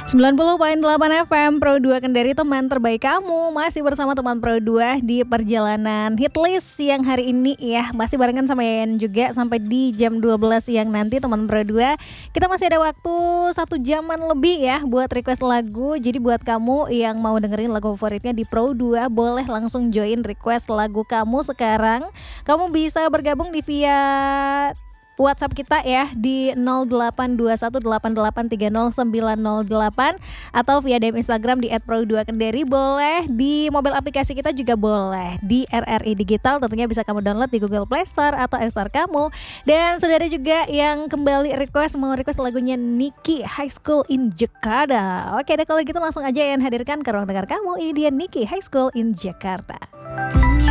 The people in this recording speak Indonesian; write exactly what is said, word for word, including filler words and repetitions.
sembilan puluh koma delapan F M Pro dua Kendari, teman terbaik kamu. Masih bersama teman Pro dua di perjalanan hitlist siang hari ini ya. Masih barengan sama Yayan juga sampai di jam dua belas siang nanti teman Pro dua. Kita masih ada waktu satu jaman lebih ya buat request lagu. Jadi buat kamu yang mau dengerin lagu favoritnya di Pro dua, boleh langsung join request lagu kamu sekarang. Kamu bisa bergabung di via WhatsApp kita ya di nol delapan dua satu delapan delapan tiga nol sembilan nol delapan atau via D M Instagram di et pro dua kendari. Boleh di mobil aplikasi kita juga boleh di R R I Digital, tentunya bisa kamu download di Google Play Store atau App Store kamu. Dan sudah ada juga yang kembali request, mau request lagunya Niki, High School in Jakarta. Oke deh, kalau gitu langsung aja yang hadirkan ke ruang dengar kamu. Ini dia Niki, High School in Jakarta.